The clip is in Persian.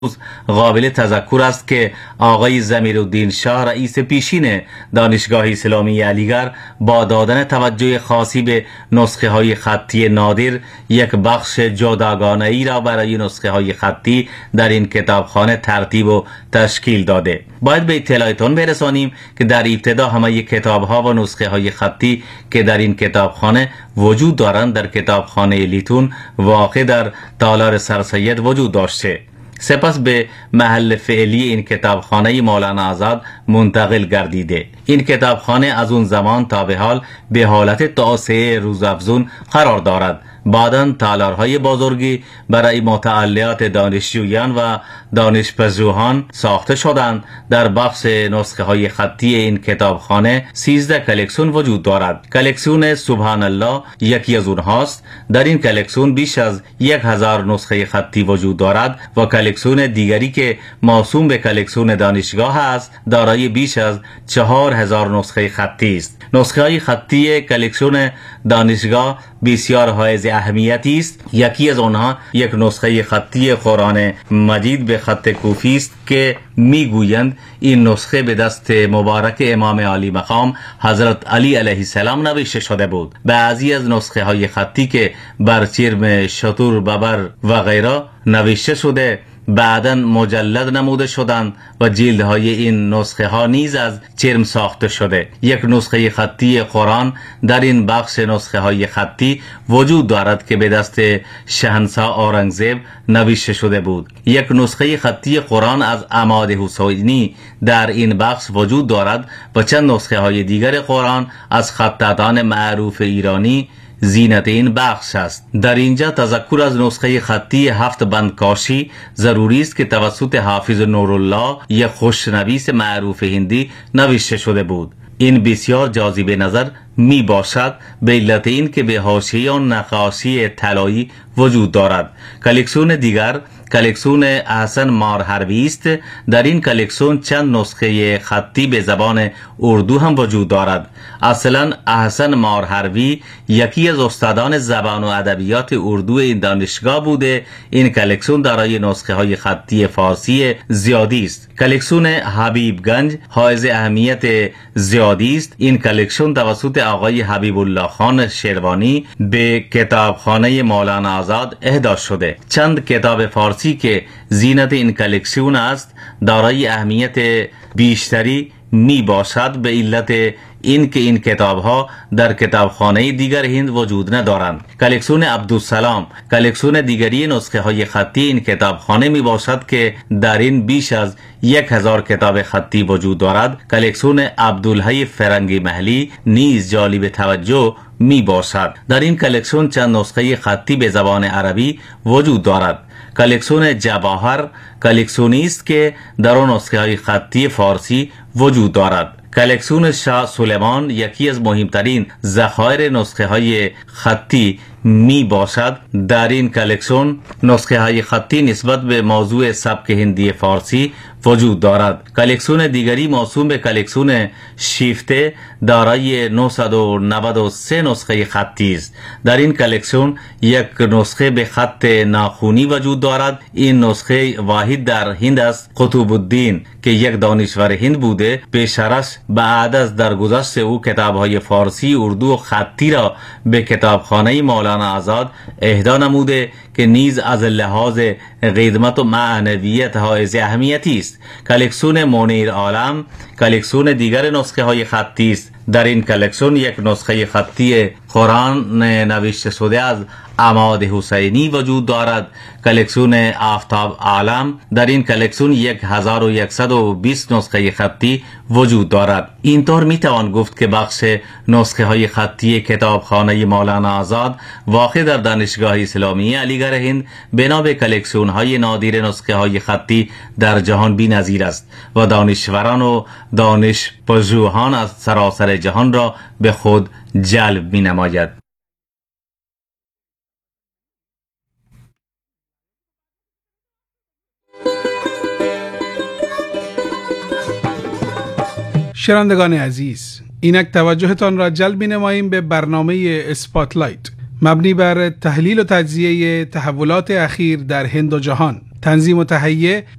قابل تذکر است که آقای ضمیرالدین شاه رئیس پیشین دانشگاه اسلامی علیگرد با دادن توجه خاصی به نسخه های خطی نادر یک بخش جداگانه ای را برای نسخه های خطی در این کتابخانه ترتیب و تشکیل داده. باید به اطلاعتون برسانیم که در ابتدا همه کتاب ها و نسخه های خطی که در این کتابخانه وجود دارند در کتابخانه لیتون واقع در تالار سرسید وجود داشته. سپس به محل فعلی این کتابخانه مولانا آزاد منتقل گردیده. این کتابخانه از اون زمان تا به حال به حالت توسعه روزافزون قرار دارد. بعداً تالارهای بزرگی برای مطالعات دانشجویان و دانشپژوهان ساخته شدند. در بخش نسخه های خطی این کتابخانه 13 کلکسیون وجود دارد. کلکسیون سبحان الله یکی از اونهاست. در این کلکسیون بیش از 1000 نسخه خطی وجود دارد و کلکسیون دیگری که موسوم به کلکسیون دانشگاه است دارای بیش از 4000 نسخه خطی است. نسخه های خطی کلکسیون دانشگاه بسیار حائز اهمیتی است. یکی از آنها یک نسخه خطی قرآن مجید به خط کوفی است که میگویند این نسخه به دست مبارک امام عالی مقام حضرت علی علیه السلام نوشته شده بود. بعضی از نسخه های خطی که بر چرم شتر ببر و غیره نوشته شده بعداً مجلد نموده شدند و جلدهای این نسخه ها نیز از چرم ساخته شده. یک نسخه خطی قرآن در این بخش نسخه های خطی وجود دارد که به دست شهنشاه اورنگزیب نوشته شده بود. یک نسخه خطی قرآن از عماد حسینی در این بخش وجود دارد و چند نسخه های دیگر قرآن از خطاطان معروف ایرانی زینت این بخش است. در اینجا تذکر از نسخه خطی 7 بندکاشی ضروری است که توسط حافظ نورالله یک خوشنویس معروف هندی نوشته شده بود. این بسیار جاذب نظر می باشد به علت این که به حاشیه نقاشی طلایی وجود دارد. کلکسیون دیگر کلکسیون احسن مارحروی است. در این کلکسیون چند نسخه خطی به زبان اردو هم وجود دارد. اصلا احسن مارحروی یکی از استادان زبان و ادبیات اردو این دانشگاه بوده. این کلکسیون دارای نسخه های خطی فارسی زیادی است. کلکسیون حبیب گنج حائز اهمیت زیادی است. این کلکسیون توسط آقای حبیب الله خان شیروانی به کتابخانه مولانا آزاد اهدا شده. چند کتاب فارسی که زینت این کلکسیون است دارای اهمیت بیشتری می باشد به علت این که این کتاب ها در کتابخانه دیگر هند وجود ندارند. کلکسیون عبدالسلام کلکسیون دیگری نسخه های خطی این کتابخانه می باشد که در این بیش از 1000 کتاب خطی وجود دارد. کلکسیون عبدالحی فرنگی محلی نیز جالب توجه می باشد. در این کلکسیون چند نسخه خطی به زبان عربی وجود دارد. کلکسیون جواهر کلکسیونی است که در آن نسخه های خطی فارسی وجود دارد. کلکسیون شاه سلیمان یکی از مهمترین ذخایر نسخه های خطی می باشد. در این کلکسیون نسخه های خطی نسبت به موضوع سبک هندی فارسی وجود دارد. کلکسیون دیگری موسوم به کلکسیون شیفته دارای 993 نسخه خطی است. در این کلکسیون یک نسخه به خط ناخونی وجود دارد. این نسخه واحد در هند است. قطب الدین که یک دانشور هند بوده پیشرش بعد از درگذشت او کتاب‌های فارسی، اردو و خطی را به کتابخانه مولانا آزاد اهدا نموده که نیز از لحاظ قدمت و معنویت حائز اهمیتی است. کلکسیون منیر عالم کلکسیون دیگر نسخه های خطی است. در این کلکسیون یک نسخه خطی قرآن نوشته شده از عماد حسینی وجود دارد. کلکسیون آفتاب عالم در این کلکسیون 1120 نسخه خطی وجود دارد. اینطور میتوان گفت که بخش نسخه های خطی کتابخانه مولانا آزاد واقع در دانشگاه اسلامی علیگرد هند بنا به کلکسیون های نادر نسخه های خطی در جهان بی‌نظیر است و دانشوران و دانشپژوهان از سراسر جهان را به خود جلب می نماید. شنوندگان عزیز، اینک توجهتان را جلب نماییم به برنامه اسپاتلایت مبنی بر تحلیل و تجزیه تحولات اخیر در هند و جهان. تنظیم و تهیه